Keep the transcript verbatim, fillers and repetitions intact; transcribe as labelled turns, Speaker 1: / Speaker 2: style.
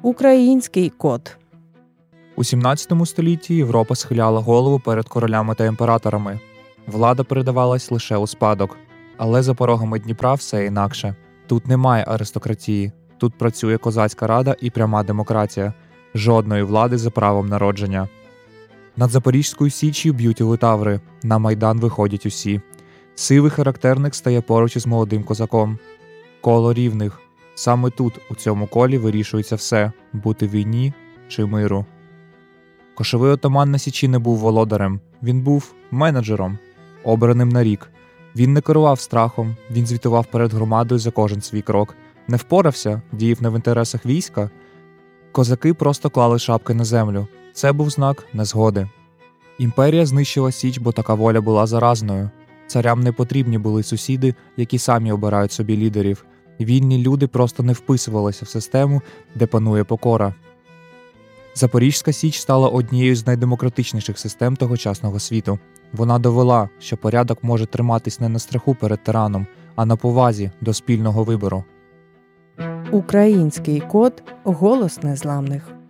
Speaker 1: Український код.
Speaker 2: У сімнадцятому столітті Європа схиляла голову перед королями та імператорами. Влада передавалась лише у спадок. Але за порогами Дніпра все інакше. Тут немає аристократії. Тут працює козацька рада і пряма демократія. Жодної влади за правом народження. Над Запорізькою Січчю б'ють у литаври. На Майдан виходять усі. Сивий характерник стає поруч із молодим козаком. Коло рівних. Саме тут, у цьому колі, вирішується все – бути війні чи миру. Кошовий отаман на Січі не був володарем. Він був менеджером, обраним на рік. Він не керував страхом, він звітував перед громадою за кожен свій крок. Не впорався, діяв не в інтересах війська. Козаки просто клали шапки на землю. Це був знак незгоди. Імперія знищила Січ, бо така воля була заразною. Царям не потрібні були сусіди, які самі обирають собі лідерів. Вільні люди просто не вписувалися в систему, де панує покора. Запорізька Січ стала однією з найдемократичніших систем тогочасного світу. Вона довела, що порядок може триматись не на страху перед тираном, а на повазі до спільного вибору.
Speaker 1: Український код – голос незламних.